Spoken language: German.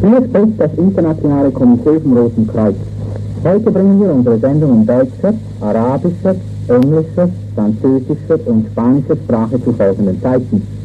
Hier spricht das Internationale Komitee vom Roten Kreuz. Heute bringen wir unsere Sendung in deutscher, arabischer, englischer, französischer und spanischer Sprache zu folgenden Zeiten.